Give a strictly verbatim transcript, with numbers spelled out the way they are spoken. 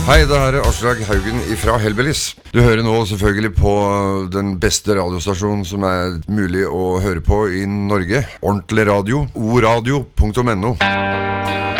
Hei, det her er Aslak Haugen fra Hellbillies. Du hører nå selvfølgelig på den beste radiostasjonen som er mulig å høre på i Norge. Ordentlig radio, oradio punktum no.